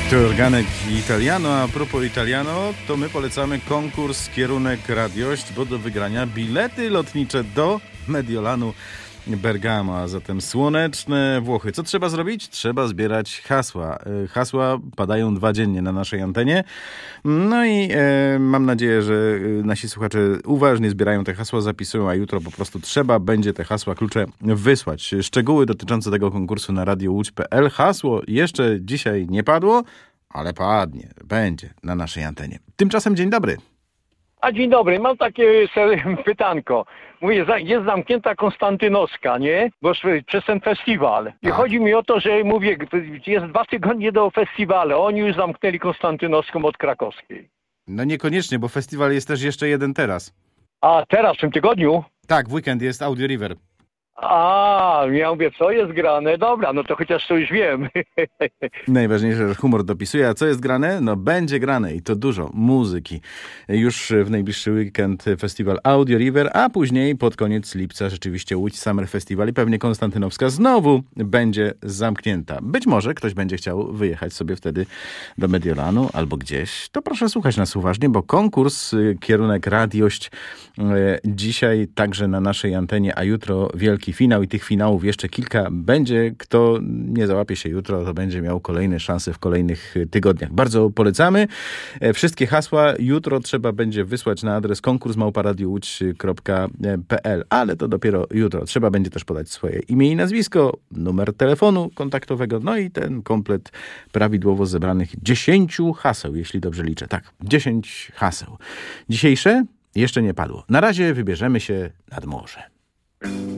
To Organek Italiano, a propos Italiano, to my polecamy konkurs Kierunek Radiość, bo do wygrania bilety lotnicze do Mediolanu Bergamo, a zatem słoneczne Włochy. Co trzeba zrobić? Trzeba zbierać hasła. Hasła padają 2 dziennie na naszej antenie. No i mam nadzieję, że nasi słuchacze uważnie zbierają te hasła, zapisują, a jutro po prostu trzeba będzie te hasła, klucze wysłać. Szczegóły dotyczące tego konkursu na radiołódź.pl. Hasło jeszcze dzisiaj nie padło, ale padnie, będzie na naszej antenie. Tymczasem dzień dobry. A dzień dobry, mam takie pytanko. Mówię, jest zamknięta Konstantynowska, nie? Bo przez ten festiwal. I chodzi mi o to, że mówię, jest 2 tygodnie do festiwalu. Oni już zamknęli Konstantynowską od krakowskiej. No niekoniecznie, bo festiwal jest też jeszcze jeden teraz. A teraz, w tym tygodniu? Tak, w weekend jest Audio River. A, ja mówię, co jest grane? Dobra, no to chociaż to już wiem. Najważniejsze, że humor dopisuje. A co jest grane? No będzie grane i to dużo muzyki. Już w najbliższy weekend festiwal Audio River, a później pod koniec lipca rzeczywiście Łódź Summer Festival i pewnie Konstantynowska znowu będzie zamknięta. Być może ktoś będzie chciał wyjechać sobie wtedy do Mediolanu albo gdzieś. To proszę słuchać nas uważnie, bo konkurs Kierunek Radiość dzisiaj także na naszej antenie, a jutro wielki finał i tych finałów jeszcze kilka będzie. Kto nie załapie się jutro, to będzie miał kolejne szanse w kolejnych tygodniach. Bardzo polecamy. Wszystkie hasła jutro trzeba będzie wysłać na adres konkurs@radiołódź.pl, ale to dopiero jutro. Trzeba będzie też podać swoje imię i nazwisko, numer telefonu kontaktowego, no i ten komplet prawidłowo zebranych 10 haseł, jeśli dobrze liczę. Tak, 10 haseł. Dzisiejsze jeszcze nie padło. Na razie wybierzemy się nad morze.